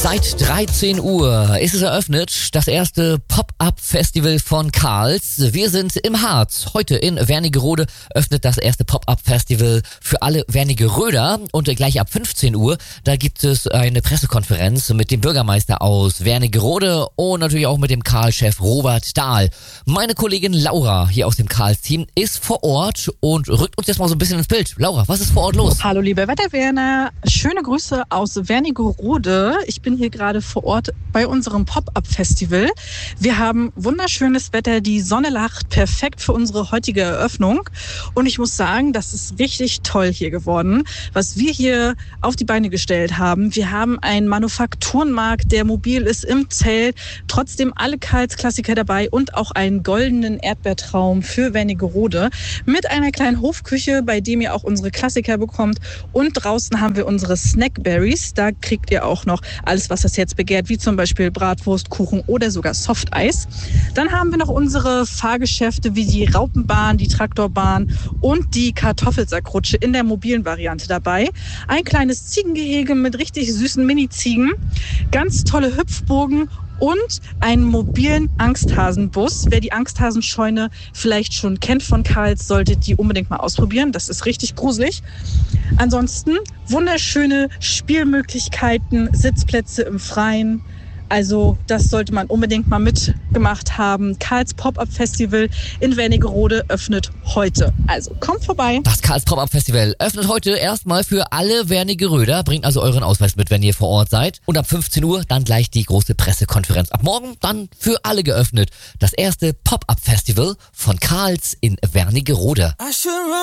Seit 13 Uhr ist es eröffnet, das erste Pop-Up-Festival von Karls. Wir sind im Harz. Heute in Wernigerode öffnet das erste Pop-Up-Festival für alle Wernigeröder. Und gleich ab 15 Uhr, da gibt es eine Pressekonferenz mit dem Bürgermeister aus Wernigerode und natürlich auch mit dem Karl-Chef Robert Dahl. Meine Kollegin Laura hier aus dem Karls-Team ist vor Ort und rückt uns jetzt mal so ein bisschen ins Bild. Laura, was ist vor Ort los? Hallo liebe Wetterwerner, schöne Grüße aus Wernigerode. Ich bin hier gerade vor Ort bei unserem Pop-Up-Festival. Wir haben wunderschönes Wetter, die Sonne lacht, perfekt für unsere heutige Eröffnung. Und ich muss sagen, das ist richtig toll hier geworden, was wir hier auf die Beine gestellt haben. Wir haben einen Manufakturenmarkt, der mobil ist im Zelt, trotzdem alle Karls-Klassiker dabei und auch einen goldenen Erdbeertraum für Wernigerode mit einer kleinen Hofküche, bei dem ihr auch unsere Klassiker bekommt. Und draußen haben wir unsere Snackberries. Da kriegt ihr auch noch alles, was das Herz begehrt, wie zum Beispiel Bratwurst, Kuchen oder sogar Softeis. Dann haben wir noch unsere Fahrgeschäfte wie die Raupenbahn, die Traktorbahn und die Kartoffelsackrutsche in der mobilen Variante dabei. Ein kleines Ziegengehege mit richtig süßen Mini-Ziegen, ganz tolle Hüpfburgen und einen mobilen Angsthasenbus. Wer die Angsthasenscheune vielleicht schon kennt von Karls, sollte die unbedingt mal ausprobieren. Das ist richtig gruselig. Ansonsten wunderschöne Spielmöglichkeiten, Sitzplätze im Freien. Also das sollte man unbedingt mal mitgemacht haben. Karls Pop-Up-Festival in Wernigerode öffnet heute. Also kommt vorbei. Das Karls Pop-Up-Festival öffnet heute erstmal für alle Wernigeröder. Bringt also euren Ausweis mit, wenn ihr vor Ort seid. Und ab 15 Uhr dann gleich die große Pressekonferenz. Ab morgen dann für alle geöffnet. Das erste Pop-Up-Festival von Karls in Wernigerode.